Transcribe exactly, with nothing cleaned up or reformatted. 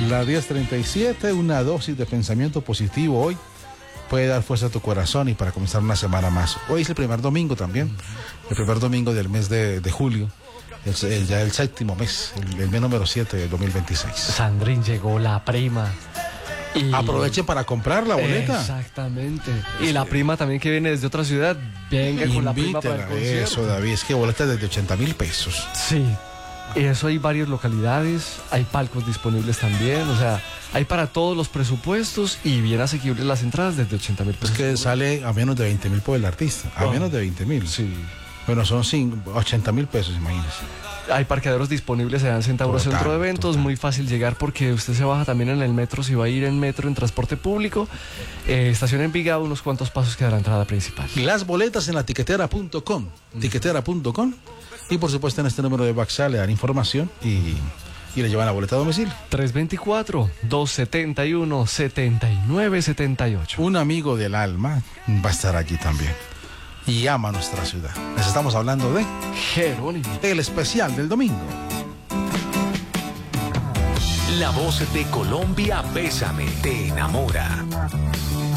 La diez treinta y siete, una dosis de pensamiento positivo hoy puede dar fuerza a tu corazón y para comenzar una semana más. Hoy es el primer domingo también, el primer domingo del mes de, de julio, el, el, ya el séptimo mes, el, el mes número siete del dos mil veintiséis. Sandrín, llegó la prima. Y... aproveche para comprar la boleta. Exactamente. Y la prima también que viene desde otra ciudad, venga con la prima para el concierto. Eso, David, es que boletas desde ochenta mil pesos. Sí. Y eso hay varias localidades, hay palcos disponibles también, o sea, hay para todos los presupuestos y bien asequibles las entradas desde ochenta mil pesos. Es que sale a menos de veinte mil por el artista, a oh. menos de veinte mil. Sí. Bueno, son ochenta mil pesos, imagínese. Hay parqueaderos disponibles allá en Centauro total, Centro de Eventos, total. Muy fácil llegar porque usted se baja también en el metro, si va a ir en metro, en transporte público, eh, estación Envigado, unos cuantos pasos queda la entrada principal. Las boletas en la tiquetera punto com, mm. tiquetera punto com, y por supuesto en este número de Baxal le dan información y, y le llevan la boleta a domicilio. tres veinticuatro, doscientos setenta y uno, setenta y nueve setenta y ocho. Un amigo del alma va a estar allí también. Y ama nuestra ciudad. Les estamos hablando de Jerónimo, el especial del domingo. La voz de Colombia, Bésame, te enamora.